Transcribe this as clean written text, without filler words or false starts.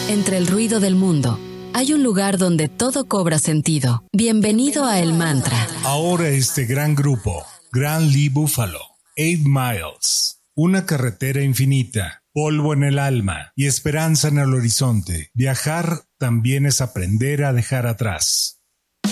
Entre el ruido del mundo, hay un lugar donde todo cobra sentido. Bienvenido a El Mantra. Ahora este gran grupo, Grand Lee Buffalo, 8 Miles, una carretera infinita, polvo en el alma y esperanza en el horizonte. Viajar también es aprender a dejar atrás.